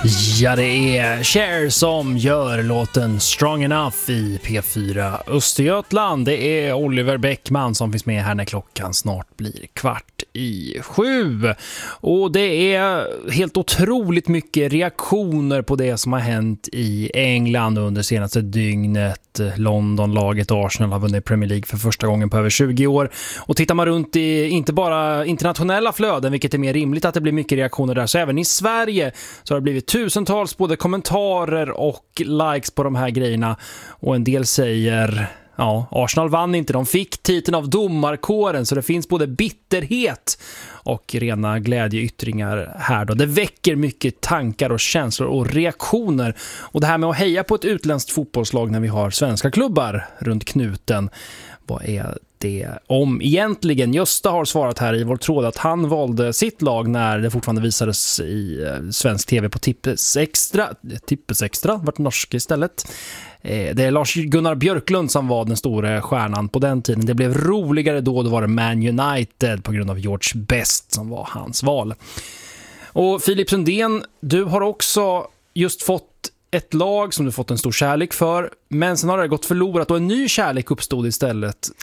Ja, det är Cher som gör låten Strong Enough i P4 Östergötland. Det är Oliver Bäckman som finns med här när klockan snart blir 6:15. Och det är helt otroligt mycket reaktioner på det som har hänt i England under senaste dygnet. Londonlaget Arsenal har vunnit Premier League för första gången på över 20 år. Och tittar man runt i inte bara internationella flöden, vilket är mer rimligt att det blir mycket reaktioner där, så även i Sverige så har det blivit tusentals både kommentarer och likes på de här grejerna. Och en del säger, ja, Arsenal vann inte, de fick titeln av domarkåren, så det finns både bitterhet och rena glädjeyttringar här då. Det väcker mycket tankar och känslor och reaktioner. Och det här med att heja på ett utländskt fotbollslag när vi har svenska klubbar runt knuten, vad är det om egentligen? Gösta har svarat här i vår tråd att han valde sitt lag när det fortfarande visades i svensk tv på Tippes Extra, vart norsk istället. Det är Lars-Gunnar Björklund som var den stora stjärnan på den tiden. Det blev roligare då var det Man United på grund av George Best som var hans val. Och Filip Sundén, du har också just fått ett lag som du fått en stor kärlek för, men sen har det gått förlorat och en ny kärlek uppstod istället.